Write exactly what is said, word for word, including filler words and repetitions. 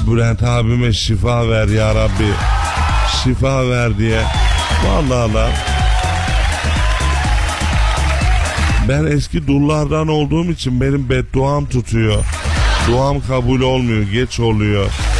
Bülent abime şifa ver ya Rabbi. Şifa ver diye. Vallahi lan. Ben eski dullardan olduğum için benim bedduam tutuyor. Duam kabul olmuyor, geç oluyor.